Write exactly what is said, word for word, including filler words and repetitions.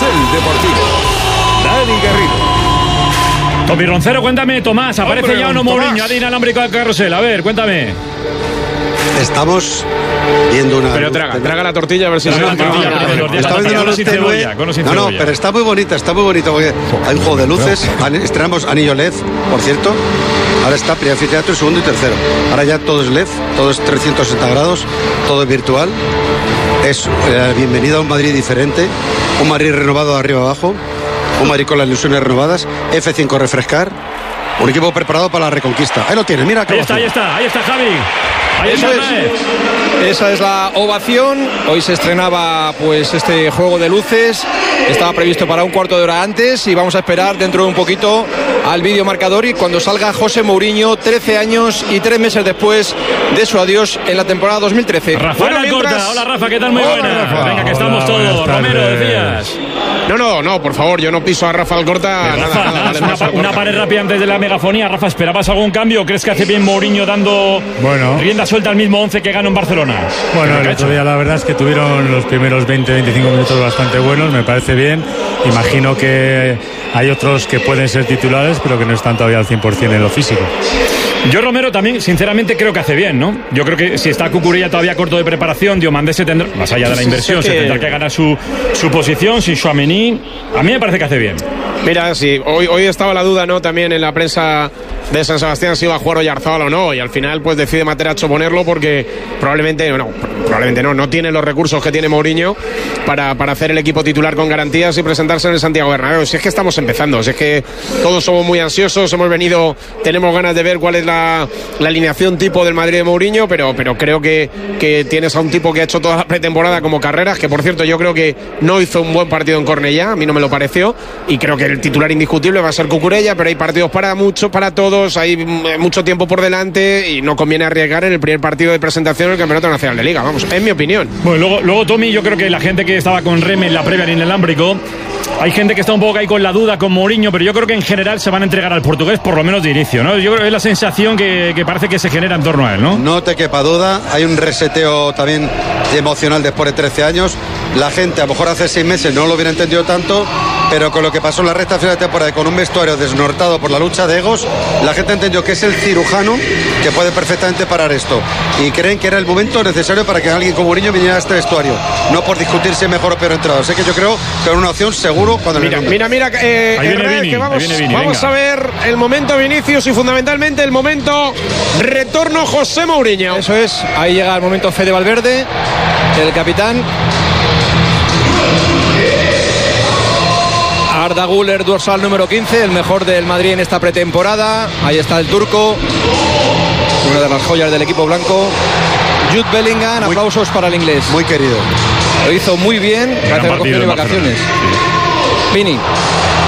Carrusel Deportivo. Dani Garrido. Topi Roncero, cuéntame, Tomás, ¿aparece Hombre, ya o no Mourinho? Ha de inalámbrico al carrusel, a ver, cuéntame. Estamos viendo una... Pero traga, traga la tortilla a ver si se la tortilla. Está viendo una luz tenue. No, no, pero está muy bonita, está muy bonita porque hay un juego de luces. Estrenamos anillo L E D, por cierto. Ahora está primer anfiteatro, segundo y tercero. Ahora ya todo es L E D, todo es trescientos sesenta grados, todo es virtual. Es eh, bienvenida a un Madrid diferente, un Madrid renovado de arriba abajo, un Madrid con las ilusiones renovadas, F cinco refrescar, un equipo preparado para la reconquista. Ahí lo tiene, mira. Ahí está, ahí está, ahí está Javi. Ahí Eso es, esa es la ovación. Hoy se estrenaba pues este juego de luces. Estaba previsto para un cuarto de hora antes y vamos a esperar dentro de un poquito al vídeo marcador y cuando salga José Mourinho, trece años y tres meses después de su adiós en la temporada dos mil trece. Rafael bueno, mientras... Alcorta. Hola Rafa, ¿qué tal? Muy Hola, buena. Rafa. Venga, que estamos Hola, todos. Romero, decías. No, no, no, por favor, yo no piso a Rafa Alcorta. Eh, nada, Rafa, nada, nada, una, nada, una pared rápida antes de la megafonía. Rafa, ¿esperabas algún cambio o crees que hace bien Mourinho dando bueno. rienda suelta al mismo once que ganó en Barcelona? Bueno, el otro día la verdad es que tuvieron los primeros veinte a veinticinco minutos bastante buenos, me parece bien. Imagino que hay otros que pueden ser titulares, pero que no están todavía al cien por ciento en lo físico. Yo, Romero, también, sinceramente, creo que hace bien, ¿no? Yo creo que si está Cucurella todavía corto de preparación, Diomandé se tendrá, más allá de la inversión, sí, sí, se tendrá que ganar su, su posición, sin Tchouaméni. A mí me parece que hace bien. Mira, sí, hoy, hoy estaba la duda, ¿no? También en la prensa de San Sebastián si iba a jugar Oyarzabal o no, y al final pues decide Materazzo ponerlo porque probablemente no, probablemente no, no tiene los recursos que tiene Mourinho para, para hacer el equipo titular con garantías y presentarse en el Santiago Bernabéu. Si es que estamos empezando, si es que todos somos muy ansiosos, hemos venido, tenemos ganas de ver cuál es la, la alineación tipo del Madrid de Mourinho, pero, pero creo que, que tienes a un tipo que ha hecho toda la pretemporada como Carreras, que por cierto yo creo que no hizo un buen partido en Cornellá, a mí no me lo pareció, y creo que el titular indiscutible va a ser Cucurella, pero hay partidos para muchos, para todos, hay mucho tiempo por delante y no conviene arriesgar en el primer partido de presentación del Campeonato Nacional de Liga, vamos, en mi opinión. Bueno, luego, luego Tommy, yo creo que la gente que estaba con Reme en la previa en inalámbrico, hay gente que está un poco ahí con la duda con Mourinho, pero yo creo que en general se van a entregar al portugués por lo menos de inicio, ¿no? Yo creo que es la sensación que, que parece que se genera en torno a él, ¿no? No te quepa duda, hay un reseteo también emocional después de trece años. La gente a lo mejor hace seis meses no lo hubiera entendido tanto, pero con lo que pasó en la recta final de temporada, con un vestuario desnortado por la lucha de egos, la gente entendió que es el cirujano que puede perfectamente parar esto, y creen que era el momento necesario para que alguien como Mourinho viniera a este vestuario, no por discutirse mejor o peor entrenador. Sé que yo creo que era una opción seguro cuando mira, el mira, mira, eh, ahí viene Herrera, Vini, que vamos, ahí viene Vini, vamos a ver el momento Vinicius y fundamentalmente el momento retorno José Mourinho. Eso es, ahí llega el momento Fede Valverde, el capitán. Arda Güler, dorsal número quince, el mejor del Madrid en esta pretemporada. Ahí está el turco, una de las joyas del equipo blanco. Jude Bellingham, muy, aplausos para el inglés. Muy querido. Lo hizo muy bien, gracias a cogido de vacaciones. Vini.